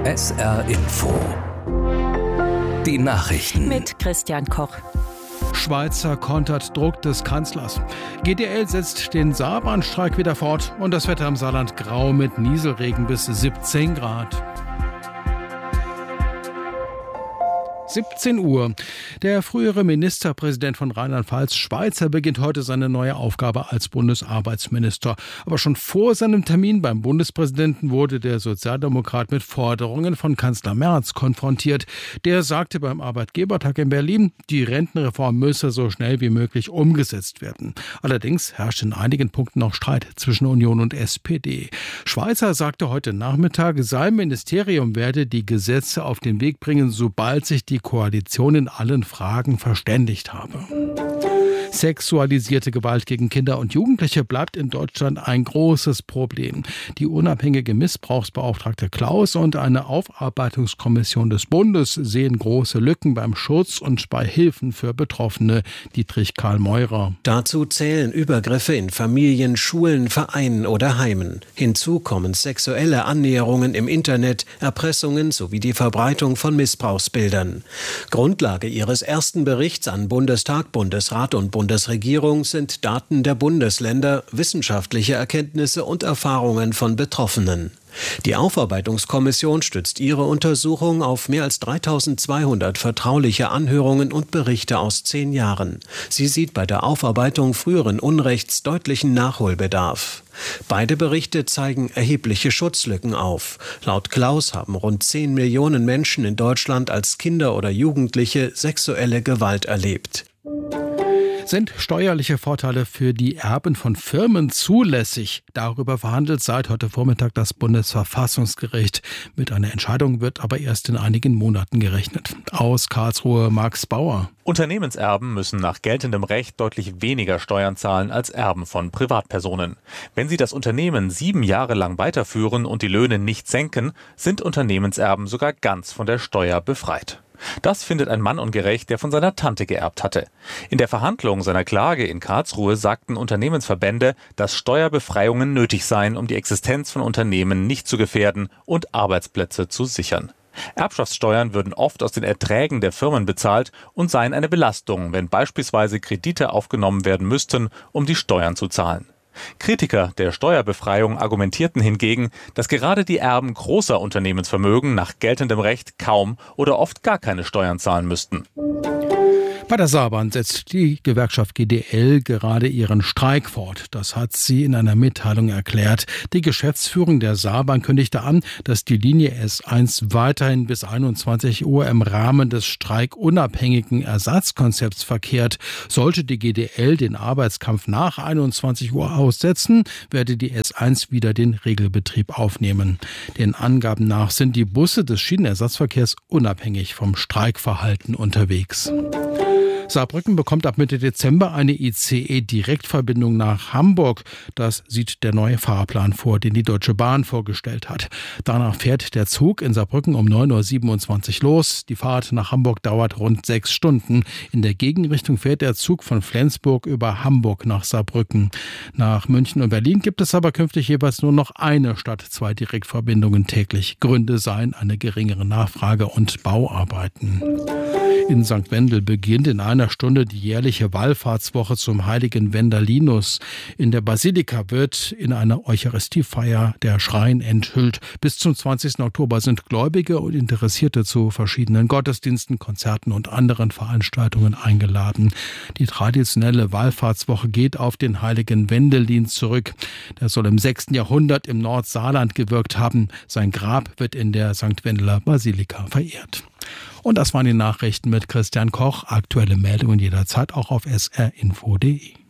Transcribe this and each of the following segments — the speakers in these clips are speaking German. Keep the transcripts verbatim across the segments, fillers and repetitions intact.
S R Info. Die Nachrichten. Mit Christian Koch. Schweizer kontert Druck des Kanzlers. G D L setzt den Saarbahnstreik wieder fort und das Wetter im Saarland grau mit Nieselregen bis siebzehn Grad. siebzehn Uhr. Der frühere Ministerpräsident von Rheinland-Pfalz, Schweizer, beginnt heute seine neue Aufgabe als Bundesarbeitsminister. Aber schon vor seinem Termin beim Bundespräsidenten wurde der Sozialdemokrat mit Forderungen von Kanzler Merz konfrontiert. Der sagte beim Arbeitgebertag in Berlin, die Rentenreform müsse so schnell wie möglich umgesetzt werden. Allerdings herrscht in einigen Punkten noch Streit zwischen Union und S P D. Schweizer sagte heute Nachmittag, sein Ministerium werde die Gesetze auf den Weg bringen, sobald sich die Koalition in allen Fragen verständigt habe. Sexualisierte Gewalt gegen Kinder und Jugendliche bleibt in Deutschland ein großes Problem. Die unabhängige Missbrauchsbeauftragte Klaus und eine Aufarbeitungskommission des Bundes sehen große Lücken beim Schutz und bei Hilfen für Betroffene. Dietrich Karl Meurer. Dazu zählen Übergriffe in Familien, Schulen, Vereinen oder Heimen. Hinzu kommen sexuelle Annäherungen im Internet, Erpressungen sowie die Verbreitung von Missbrauchsbildern. Grundlage ihres ersten Berichts an Bundestag, Bundesrat und Bundesregierung sind Daten der Bundesländer, wissenschaftliche Erkenntnisse und Erfahrungen von Betroffenen. Die Aufarbeitungskommission stützt ihre Untersuchung auf mehr als dreitausendzweihundert vertrauliche Anhörungen und Berichte aus zehn Jahren. Sie sieht bei der Aufarbeitung früheren Unrechts deutlichen Nachholbedarf. Beide Berichte zeigen erhebliche Schutzlücken auf. Laut Klaus haben rund zehn Millionen Menschen in Deutschland als Kinder oder Jugendliche sexuelle Gewalt erlebt. Sind steuerliche Vorteile für die Erben von Firmen zulässig? Darüber verhandelt seit heute Vormittag das Bundesverfassungsgericht. Mit einer Entscheidung wird aber erst in einigen Monaten gerechnet. Aus Karlsruhe Max Bauer. Unternehmenserben müssen nach geltendem Recht deutlich weniger Steuern zahlen als Erben von Privatpersonen. Wenn sie das Unternehmen sieben Jahre lang weiterführen und die Löhne nicht senken, sind Unternehmenserben sogar ganz von der Steuer befreit. Das findet ein Mann ungerecht, der von seiner Tante geerbt hatte. In der Verhandlung seiner Klage in Karlsruhe sagten Unternehmensverbände, dass Steuerbefreiungen nötig seien, um die Existenz von Unternehmen nicht zu gefährden und Arbeitsplätze zu sichern. Erbschaftssteuern würden oft aus den Erträgen der Firmen bezahlt und seien eine Belastung, wenn beispielsweise Kredite aufgenommen werden müssten, um die Steuern zu zahlen. Kritiker der Steuerbefreiung argumentierten hingegen, dass gerade die Erben großer Unternehmensvermögen nach geltendem Recht kaum oder oft gar keine Steuern zahlen müssten. Bei der Saarbahn setzt die Gewerkschaft G D L gerade ihren Streik fort. Das hat sie in einer Mitteilung erklärt. Die Geschäftsführung der Saarbahn kündigte an, dass die Linie S eins weiterhin bis einundzwanzig Uhr im Rahmen des streikunabhängigen Ersatzkonzepts verkehrt. Sollte die G D L den Arbeitskampf nach einundzwanzig Uhr aussetzen, werde die S eins wieder den Regelbetrieb aufnehmen. Den Angaben nach sind die Busse des Schienenersatzverkehrs unabhängig vom Streikverhalten unterwegs. Saarbrücken bekommt ab Mitte Dezember eine I C E-Direktverbindung nach Hamburg. Das sieht der neue Fahrplan vor, den die Deutsche Bahn vorgestellt hat. Danach fährt der Zug in Saarbrücken um neun Uhr siebenundzwanzig los. Die Fahrt nach Hamburg dauert rund sechs Stunden. In der Gegenrichtung fährt der Zug von Flensburg über Hamburg nach Saarbrücken. Nach München und Berlin gibt es aber künftig jeweils nur noch eine statt zwei Direktverbindungen täglich. Gründe seien eine geringere Nachfrage und Bauarbeiten. In Sankt Wendel beginnt in einer Stunde die jährliche Wallfahrtswoche zum heiligen Wendelinus. In der Basilika wird in einer Eucharistiefeier der Schrein enthüllt. Bis zum zwanzigsten Oktober sind Gläubige und Interessierte zu verschiedenen Gottesdiensten, Konzerten und anderen Veranstaltungen eingeladen. Die traditionelle Wallfahrtswoche geht auf den heiligen Wendelin zurück. Der soll im sechsten Jahrhundert im Nordsaarland gewirkt haben. Sein Grab wird in der Sankt Wendeler Basilika verehrt. Und das waren die Nachrichten mit Christian Koch. Aktuelle Meldungen jederzeit auch auf s r info punkt d e.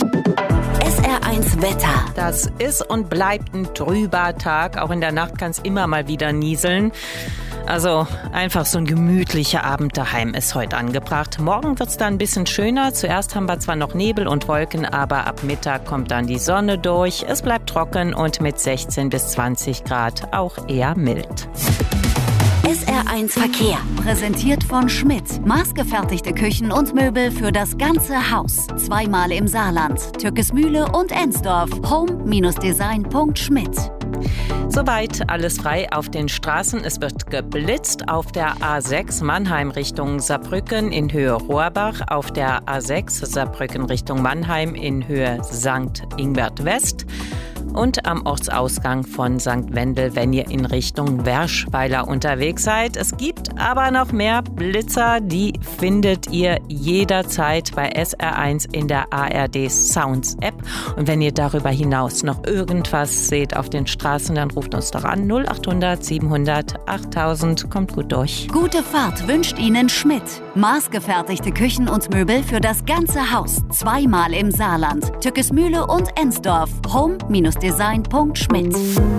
S R eins Wetter. Das ist und bleibt ein trüber Tag. Auch in der Nacht kann es immer mal wieder nieseln. Also einfach so ein gemütlicher Abend daheim ist heute angebracht. Morgen wird es dann ein bisschen schöner. Zuerst haben wir zwar noch Nebel und Wolken, aber ab Mittag kommt dann die Sonne durch. Es bleibt trocken und mit sechzehn bis zwanzig Grad auch eher mild. S R eins Verkehr. Präsentiert von Schmidt. Maßgefertigte Küchen und Möbel für das ganze Haus. Zweimal im Saarland. Türkismühle und Ensdorf. home Bindestrich design Punkt schmidt. Soweit alles frei auf den Straßen. Es wird geblitzt auf der A sechs Mannheim Richtung Saarbrücken in Höhe Rohrbach, auf der A sechs Saarbrücken Richtung Mannheim in Höhe Sankt Ingbert West und am Ortsausgang von Sankt Wendel, wenn ihr in Richtung Werschweiler unterwegs seid. Es gibt aber noch mehr Blitzer, die findet ihr jederzeit bei S R eins in der A R D Sounds App. Und wenn ihr darüber hinaus noch irgendwas seht auf den Straßen, dann ruft uns doch an null acht hundert siebenhundert achttausend. Kommt gut durch. Gute Fahrt wünscht Ihnen Schmidt. Maßgefertigte Küchen und Möbel für das ganze Haus. Zweimal im Saarland. Tückesmühle und Ensdorf. home-design punkt schmidt.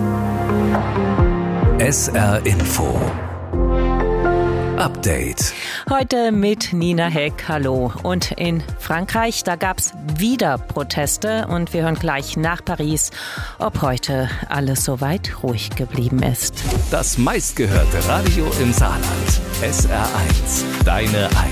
S R Info Update. Heute mit Nina Heck. Hallo. Und in Frankreich, da gab es wieder Proteste und wir hören gleich nach Paris, ob heute alles soweit ruhig geblieben ist. Das meistgehörte Radio im Saarland. S R eins. Deine